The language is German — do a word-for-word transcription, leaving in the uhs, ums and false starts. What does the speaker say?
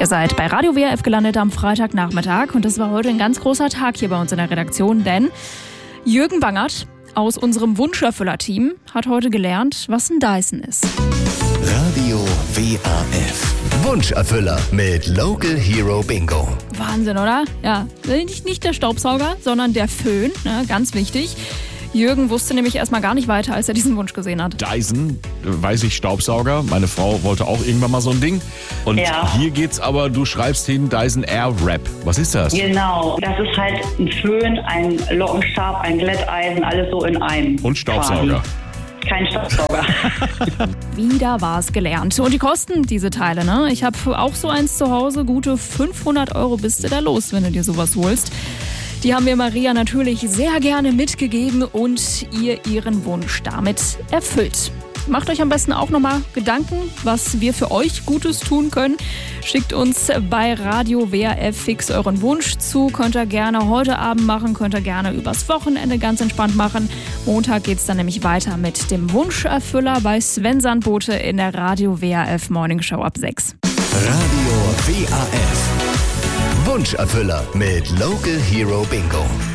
Ihr seid bei Radio W R F gelandet am Freitagnachmittag und es war heute ein ganz großer Tag hier bei uns in der Redaktion, denn Jürgen Bangert aus unserem Wunscherfüller-Team hat heute gelernt, was ein Dyson ist. Radio W A F. Wunscherfüller mit Local Hero Bingo. Wahnsinn, oder? Ja, nicht, nicht der Staubsauger, sondern der Föhn, ne? Ganz wichtig. Jürgen wusste nämlich erstmal gar nicht weiter, als er diesen Wunsch gesehen hat. Dyson, weiß ich, Staubsauger. Meine Frau wollte auch irgendwann mal so ein Ding. Und Ja. hier geht's aber, du schreibst hin Dyson Airwrap. Was ist das? Genau, das ist halt ein Föhn, ein Lockenstab, ein Glätteisen, alles so in einem. Und Staubsauger. Quasi. Kein Staubsauger. Wieder war es gelernt. Und die kosten diese Teile, ne? Ich habe auch so eins zu Hause. Gute fünfhundert Euro bist du da los, wenn du dir sowas holst. Die haben wir Maria natürlich sehr gerne mitgegeben und ihr ihren Wunsch damit erfüllt. Macht euch am besten auch nochmal Gedanken, was wir für euch Gutes tun können. Schickt uns bei Radio W R F fix euren Wunsch zu. Könnt ihr gerne heute Abend machen, könnt ihr gerne übers Wochenende ganz entspannt machen. Montag geht's dann nämlich weiter mit dem Wunscherfüller bei Sven Sandbote in der Radio W R F Morning Show ab sechs. Radio W A F. Wunscherfüller mit Local Hero Bingo.